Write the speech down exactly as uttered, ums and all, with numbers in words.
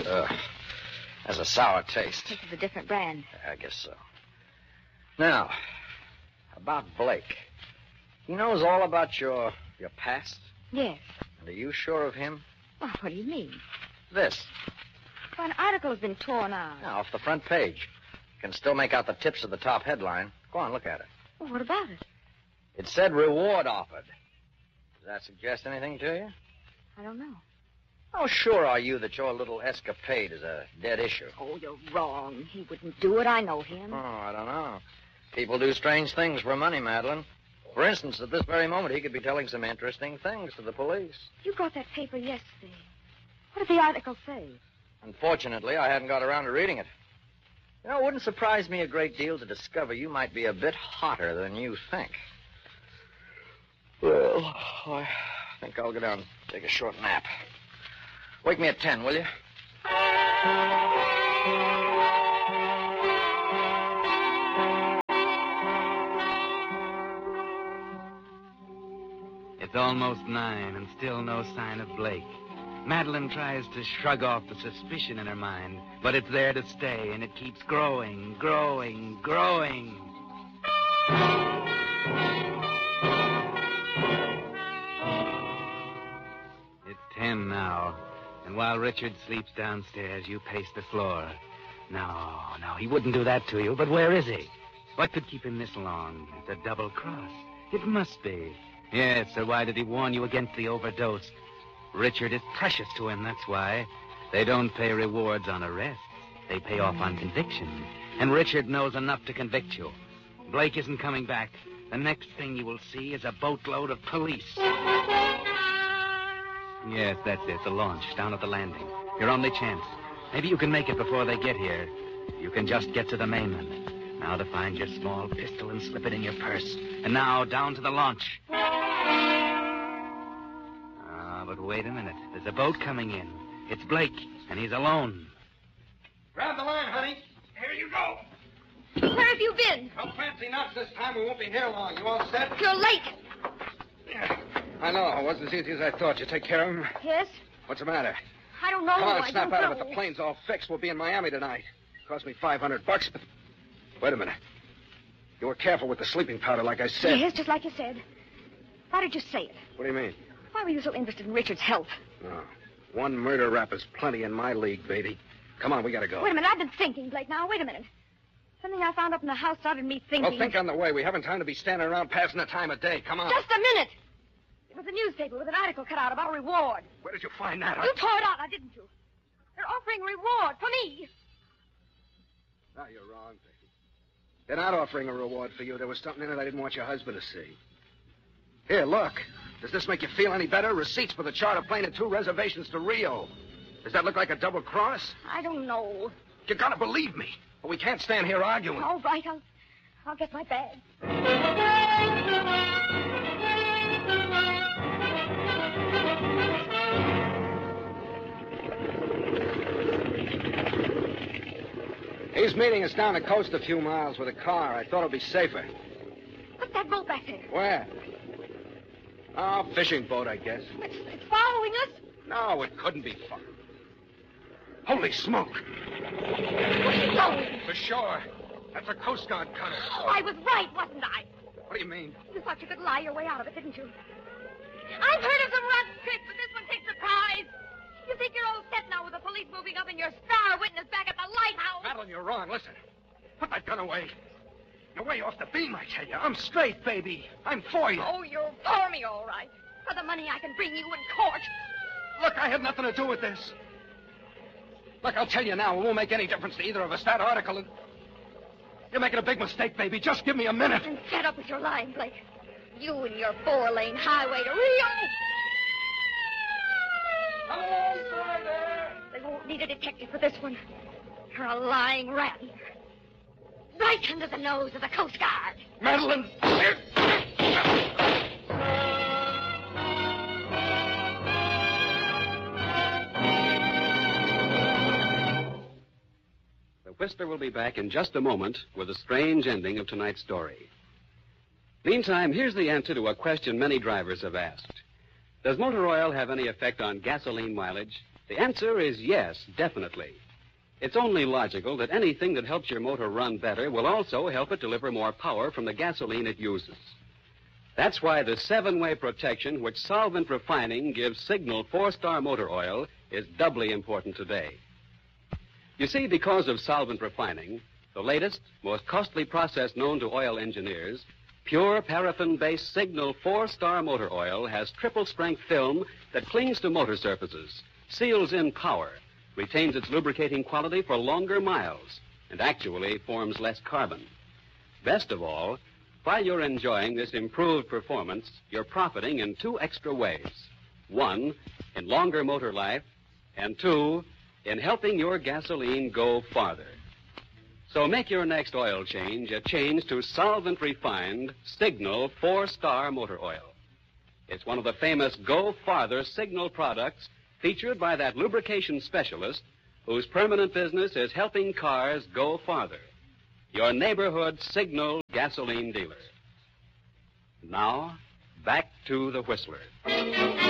Ugh. Has a sour taste. This is a different brand. I guess so. Now, about Blake. He knows all about your your past? Yes. And are you sure of him? Well, what do you mean? This. Well, an article has been torn out. Now, off the front page. You can still make out the tips of the top headline. Go on, look at it. Well, what about it? It said reward offered. Does that suggest anything to you? I don't know. How sure are you that your little escapade is a dead issue? Oh, you're wrong. He wouldn't do it. I know him. Oh, I don't know. People do strange things for money, Madeline. For instance, at this very moment, he could be telling some interesting things to the police. You brought that paper yesterday. What did the article say? Unfortunately, I hadn't got around to reading it. You know, it wouldn't surprise me a great deal to discover you might be a bit hotter than you think. Well, I think I'll go down and take a short nap. Wake me at ten, will you? It's almost nine and still no sign of Blake. Madeline tries to shrug off the suspicion in her mind, but it's there to stay, and it keeps growing, growing, growing. It's ten now, and while Richard sleeps downstairs, you pace the floor. No, no, he wouldn't do that to you, but where is he? What could keep him this long? It's a double cross. It must be. Yes, so why did he warn you against the overdose? Richard is precious to him, that's why. They don't pay rewards on arrests. They pay off on conviction. And Richard knows enough to convict you. Blake isn't coming back. The next thing you will see is a boatload of police. Yes, that's it, the launch, down at the landing. Your only chance. Maybe you can make it before they get here. You can just get to the mainland. Now to find your small pistol and slip it in your purse. And now down to the launch. Ah, but wait a minute. There's a boat coming in. It's Blake, and he's alone. Grab the line, honey. Here you go. Where have you been? No fancy knots this time. We won't be here long. You all set? You're late. Yeah. I know. It wasn't as easy as I thought. You take care of him? Yes? What's the matter? I don't know. Come on, I snap don't out know. of it. The plane's all fixed. We'll be in Miami tonight. Cost me five hundred bucks, but... Wait a minute. You were careful with the sleeping powder, like I said. Yes, just like you said. Why did you say it? What do you mean? Why were you so interested in Richard's health? No. One murder rap is plenty in my league, baby. Come on, we gotta go. Wait a minute. I've been thinking, Blake. Now, wait a minute. Something I found up in the house started me thinking. Well, think on the way. We haven't time to be standing around passing the time of day. Come on. Just a minute. It was a newspaper with an article cut out about a reward. Where did you find that? You tore it out, now, didn't you? They're offering a reward for me. No, you're wrong, baby. They're not offering a reward for you. There was something in it I didn't want your husband to see. Here, look. Does this make you feel any better? Receipts for the charter plane and two reservations to Rio. Does that look like a double cross? I don't know. You gotta believe me. But we can't stand here arguing. All right, I'll, I'll get my bag. He's meeting us down the coast a few miles with a car. I thought it'd be safer. What's that boat back there? Where? Oh, fishing boat, I guess. It's, it's following us. No, it couldn't be fun. Holy smoke. Where's it going? For sure. That's a Coast Guard cutter. Oh, I was right, wasn't I? What do you mean? You thought you could lie your way out of it, didn't you? I've heard of some rough tricks, but this one takes surprise. You think you're all set now with the police moving up and your star witness back at the lighthouse? Madeline, you're wrong. Listen. Put that gun away. You're way off the beam, I tell you. I'm straight, baby. I'm for you. Oh, you're for me, all right. For the money I can bring you in court. Look, I had nothing to do with this. Look, I'll tell you now, it won't make any difference to either of us. That article... And... You're making a big mistake, baby. Just give me a minute. And set up with your lying, Blake. You and your four-lane highway to Rio. Hello, sir, there. They won't need a detective for this one. You're a lying rat. Right under the nose of the Coast Guard. Madeline. The Whistler will be back in just a moment with a strange ending of tonight's story. Meantime, here's the answer to a question many drivers have asked. Does motor oil have any effect on gasoline mileage? The answer is yes, definitely. It's only logical that anything that helps your motor run better will also help it deliver more power from the gasoline it uses. That's why the seven-way protection which Solvent Refining gives Signal four-star motor oil is doubly important today. You see, because of Solvent Refining, the latest, most costly process known to oil engineers, pure paraffin-based Signal four-star motor oil has triple-strength film that clings to motor surfaces, seals in power, retains its lubricating quality for longer miles, and actually forms less carbon. Best of all, while you're enjoying this improved performance, you're profiting in two extra ways. One, in longer motor life, and two, in helping your gasoline go farther. So make your next oil change a change to Solvent Refined Signal four-star motor oil. It's one of the famous Go Farther Signal products featured by that lubrication specialist whose permanent business is helping cars go farther. Your neighborhood Signal gasoline dealer. Now, back to the Whistler.